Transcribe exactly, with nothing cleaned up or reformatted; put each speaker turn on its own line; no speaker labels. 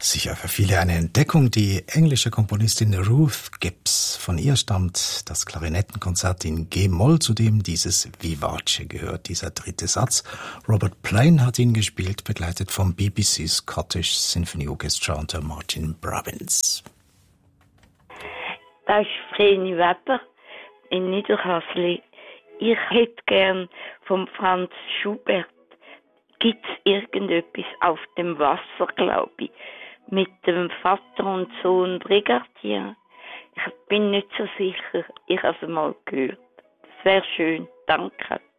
Sicher für viele eine Entdeckung, die englische Komponistin Ruth Gibbs. Von ihr stammt das Klarinettenkonzert in G-Moll, zu dem dieses Vivace gehört, dieser dritte Satz. Robert Plain hat ihn gespielt, begleitet vom B B C Scottish Symphony Orchestra unter Martin Brabbins.
Das ist Vreni Weber in Niederhasli. Ich hätte gern vom Franz Schubert. Gibt es irgendetwas auf dem Wasser, glaube ich, mit dem Vater und Sohn Brigadier? Ich bin nicht so sicher. Ich habe es mal gehört. Das wäre schön. Danke.